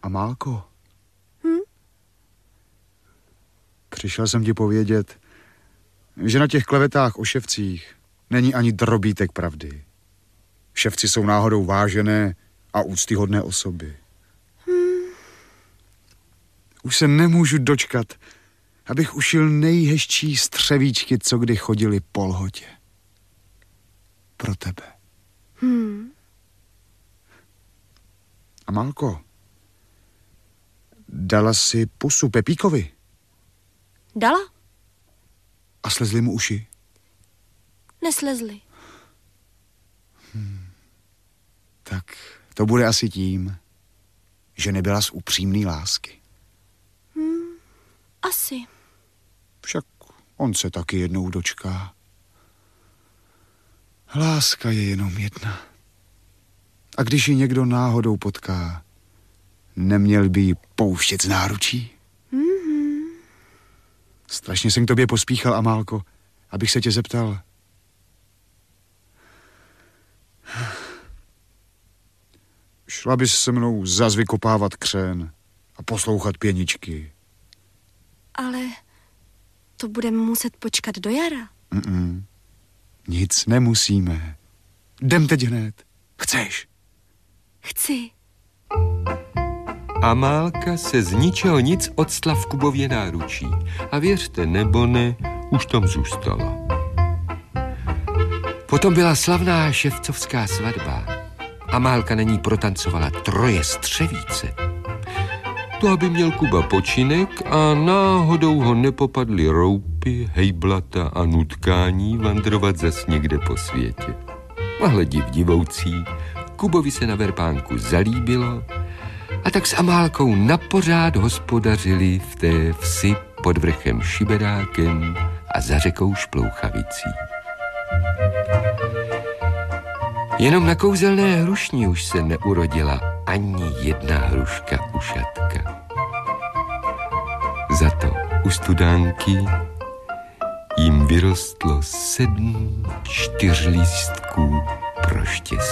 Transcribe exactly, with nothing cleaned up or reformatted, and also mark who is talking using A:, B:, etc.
A: Amálko.
B: Hm?
A: Přišel jsem ti povědět, že na těch klevetách o ševcích není ani drobítek pravdy. Ševci jsou náhodou vážené a úctyhodné osoby.
B: Hmm.
A: Už se nemůžu dočkat, abych ušil nejhezčí střevíčky, co kdy chodili po lhotě. Pro tebe.
B: Hmm.
A: Amálko, dala si pusu Pepíkovi?
B: Dala?
A: A slezly mu uši?
B: Neslezly.
A: Hmm. Tak to bude asi tím, že nebyla z upřímný lásky.
B: Hmm. Asi.
A: Však on se taky jednou dočká. Láska je jenom jedna. A když ji někdo náhodou potká, neměl by ji pouštět z náručí?
B: Mm-hmm.
A: Strašně jsem k tobě pospíchal, Amálko, abych se tě zeptal. Šla bys se mnou zas vykopávat křen a poslouchat pěničky.
B: Ale to budeme muset počkat do jara.
A: Mm-mm. Nic nemusíme. Jdem teď hned. Chceš?
B: Chci.
C: Amálka se z ničeho nic odstla v Kubově náručí. A věřte nebo ne, už tam zůstala. Potom byla slavná ševcovská svatba. Amálka na ní protancovala troje střevíce. To, aby měl Kuba počinek a náhodou ho nepopadly roupy, hejblata a nutkání vandrovat zas někde po světě. A hle div divoucí, Kubovi se na verpánku zalíbilo a tak s Amálkou napořád hospodařili v té vsi pod vrchem Šiberákem a za řekou Šplouchavicí. Jenom na kouzelné hrušni už se neurodila ani jedna hruška ušatka. Za to u studánky jim vyrostlo sedm čtyřlístků pro štěstí.